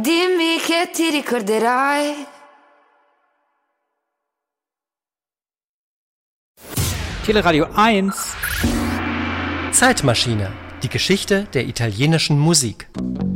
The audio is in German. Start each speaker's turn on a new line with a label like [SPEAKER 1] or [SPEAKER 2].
[SPEAKER 1] Dimmi che ti ricorderai.
[SPEAKER 2] Teleradio 1.
[SPEAKER 3] Zeitmaschine. Die Geschichte der italienischen Musik.